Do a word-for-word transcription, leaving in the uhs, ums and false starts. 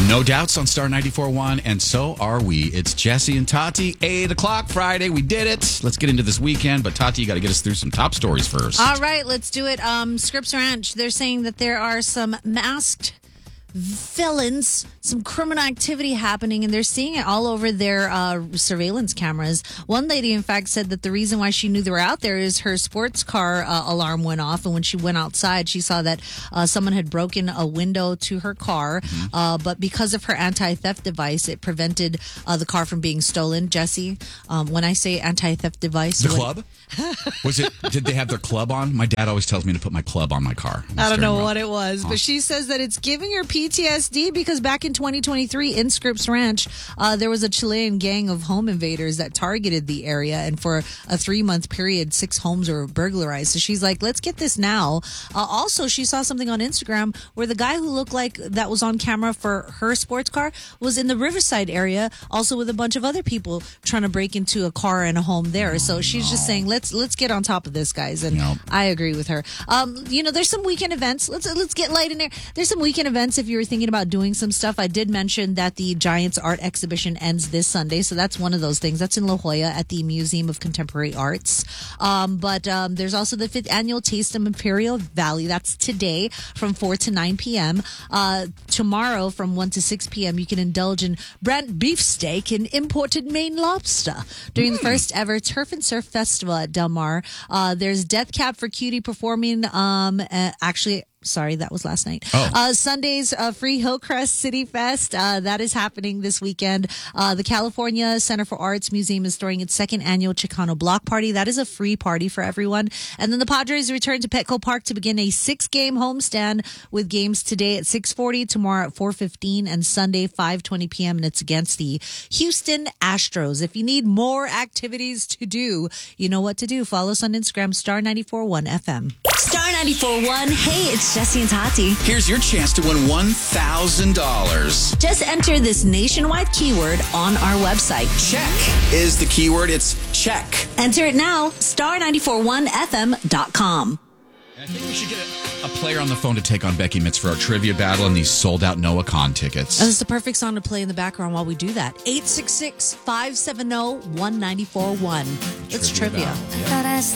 No doubts on Star ninety-four point one, and so are we. It's Jesse and Tati, eight o'clock Friday. We did it. Let's get into this weekend, but Tati, you got to get us through some top stories first. All right, let's do it. Um, Scripps Ranch, they're saying that there are some masked villains, some criminal activity happening, and they're seeing it all over their uh, surveillance cameras. One lady, in fact, said that the reason why she knew they were out there is her sports car uh, alarm went off, and when she went outside, she saw that uh, someone had broken a window to her car, mm-hmm. uh, but because of her anti-theft device, it prevented uh, the car from being stolen. Jesse, um, when I say anti-theft device... The club? Was it? Did they have their club on? My dad always tells me to put my club on my car. I don't know what it was, but she says that it's giving her P T S D because back in twenty twenty-three in Scripps Ranch, uh, there was a Chilean gang of home invaders that targeted the area, and for a three-month period, six homes were burglarized. So she's like, let's get this now. Uh, also, she saw something on Instagram where the guy who looked like that was on camera for her sports car was in the Riverside area, also with a bunch of other people trying to break into a car and a home there. Oh, so she's no. just saying, let's let's get on top of this, guys. And nope. I agree with her. Um, you know, there's some weekend events. Let's let's get light in there. There's some weekend events if you were thinking about doing some stuff. I did mention that the Giants art exhibition ends this Sunday, so that's one of those things. That's in La Jolla at the Museum of Contemporary Arts. Um, but um, there's also the fifth annual Taste of Imperial Valley. That's today from four to nine p.m. Uh, tomorrow from one to six p.m. you can indulge in Brant beefsteak and imported Maine lobster during mm. the first ever Turf and Surf Festival at Del Mar. Uh, there's Death Cab for Cutie performing um, uh, actually Sorry, that was last night. Oh. Uh, Sunday's uh, Free Hillcrest City Fest. Uh, that is happening this weekend. Uh, the California Center for Arts Museum is throwing its second annual Chicano Block Party. That is a free party for everyone. And then the Padres return to Petco Park to begin a six-game homestand with games today at six forty, tomorrow at four fifteen, and Sunday five twenty p.m. And it's against the Houston Astros. If you need more activities to do, you know what to do. Follow us on Instagram, Star ninety-four point one F M. Star ninety-four point one. Hey, it's Jesse and Tati. Here's your chance to win one thousand dollars. Just enter this nationwide keyword on our website. Check is the keyword. It's check. Enter it now. star nine four one f m dot com. I think we should get a, a player on the phone to take on Becky Mitz for our trivia battle and these sold-out Noah Kahn tickets. This is the perfect song to play in the background while we do that. eight six six, five seven zero, one nine four one. It's trivia. trivia. I thought I